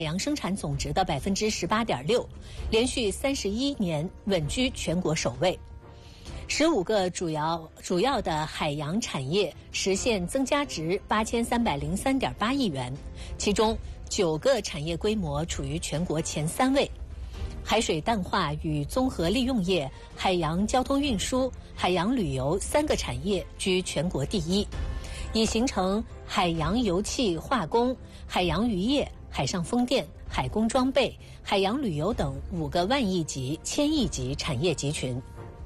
洋生产总值的18.6%，连续31年稳居全国首位。15个主要的海洋产业实现增加值8303.8亿元，其中9个产业规模处于全国前3位。海水淡化与综合利用业、海洋交通运输、海洋旅游3个产业居全国第一，已形成海洋油气化工、海洋渔业、海上风电、海工装备、海洋旅游等5个万亿级、千亿级产业集群。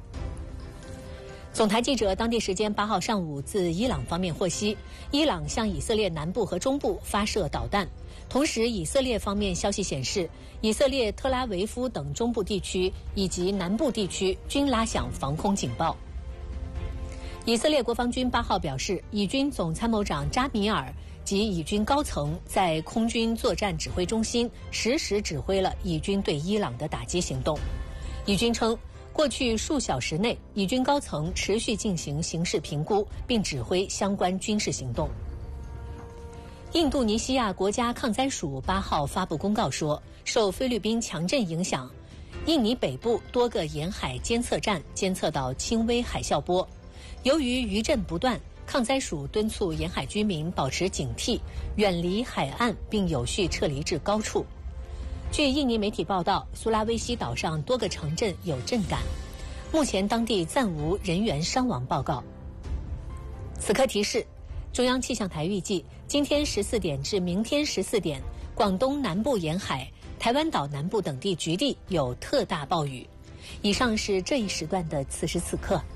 总台记者当地时间8号上午自伊朗方面获悉，伊朗向以色列南部和中部发射导弹。同时，以色列方面消息显示，以色列特拉维夫等中部地区以及南部地区均拉响防空警报。以色列国防军8号表示，以军总参谋长扎米尔及以军高层在空军作战指挥中心实时指挥了以军对伊朗的打击行动。以军称，过去数小时内，以军高层持续进行形势评估，并指挥相关军事行动。印度尼西亚国家抗灾署8号发布公告说，受菲律宾强震影响，印尼北部多个沿海监测站监测到轻微海啸波。由于余震不断，抗灾署敦促沿海居民保持警惕，远离海岸并有序撤离至高处。据印尼媒体报道，苏拉威西岛上多个城镇有震感，目前当地暂无人员伤亡报告。此刻提示，中央气象台预计今天14点至明天14点，广东南部沿海、台湾岛南部等地局地有特大暴雨。以上是这一时段的此时此刻。